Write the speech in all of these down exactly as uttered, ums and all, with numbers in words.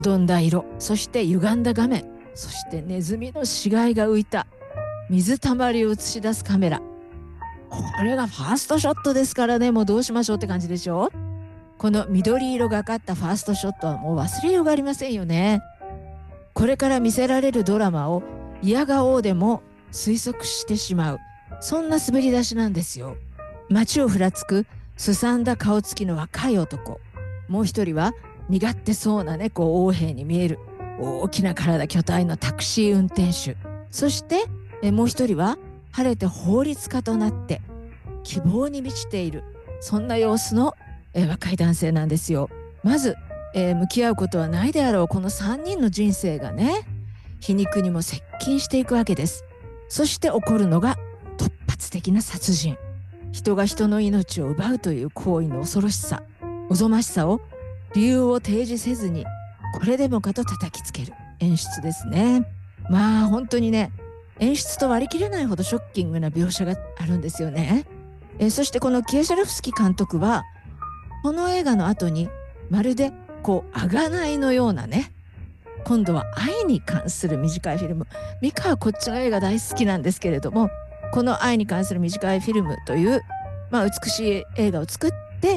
どんだ色、そして歪んだ画面、そしてネズミの死骸が浮いた水たまりを映し出すカメラ。これがファーストショットですからね、もうどうしましょうって感じでしょ。この緑色がかったファーストショットはもう忘れようがありませんよね。これから見せられるドラマを嫌顔でも推測してしまう、そんな滑り出しなんですよ。街をふらつくすさんだ顔つきの若い男、もう一人は身勝手そうなね、こう横兵に見える大きな体巨体のタクシー運転手、そしてえもう一人は晴れて法律家となって希望に満ちている、そんな様子のえ若い男性なんですよ。まず、えー向き合うことはないであろうこのさんにんの人生がね、皮肉にも接近していくわけです。そして起こるのが突発的な殺人。人が人の命を奪うという行為の恐ろしさ、おぞましさを理由を提示せずにこれでもかと叩きつける演出ですね。まあ本当にね、演出と割り切れないほどショッキングな描写があるんですよね。えーそしてこのキエシャルフスキ監督はこの映画の後にまるでこう贖いのようなね、今度は愛に関する短いフィルム。ミカはこっちの映画大好きなんですけれども、この愛に関する短いフィルムという、まあ、美しい映画を作って、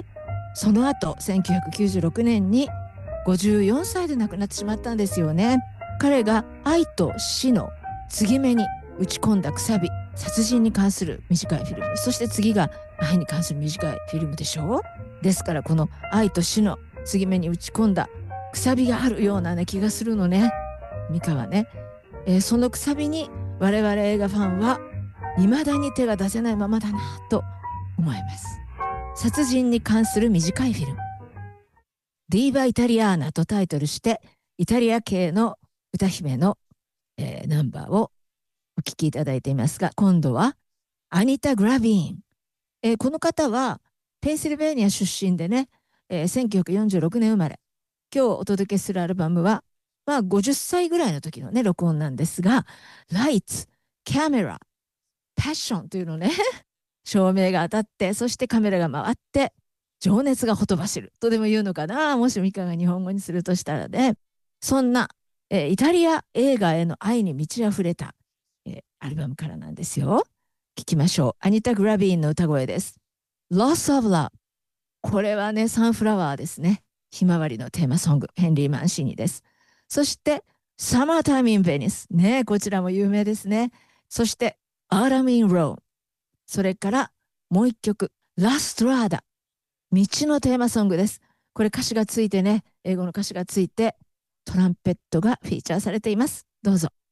その後せんきゅうひゃくきゅうじゅうろくねんにごじゅうよんさいで亡くなってしまったんですよね。彼が愛と死の継ぎ目に打ち込んだくさび、殺人に関する短いフィルム、そして次が愛に関する短いフィルムでしょう。ですからこの愛と死の継ぎ目に打ち込んだくさびがあるような、ね、気がするのね、ミカはね。えーそのくさびに我々映画ファンは未だに手が出せないままだなと思います。殺人に関する短いフィルム、ディーバ・イタリアーナとタイトルしてイタリア系の歌姫の、えーナンバーをお聴きいただいていますが、今度はアニタ・グラビーン、えーこの方はペンシルベーニア出身でね、えーせんきゅうひゃくよんじゅうろくねん生まれ。今日お届けするアルバムは、まあ、ごじゅっさいぐらいの時のね録音なんですが、ライツ、キャメラ、パッションというのね、照明が当たって、そしてカメラが回って情熱がほとばしるとでも言うのかな、もしミカが日本語にするとしたらね。そんな、えーイタリア映画への愛に満ち溢れた、えーアルバムからなんですよ。聞きましょう。アニタ・グラビーンの歌声です。Loss of Love。これはね、サンフラワーですね。ひまわりのテーマソング、ヘンリー・マンシーニです。そして、Summertime in Venice。ね、こちらも有名ですね。そして、Autumn in Rome。それから、もう一曲、ラストラーダ。道のテーマソングです。これ歌詞がついてね、英語の歌詞がついて、トランペットがフィーチャーされています。どうぞ。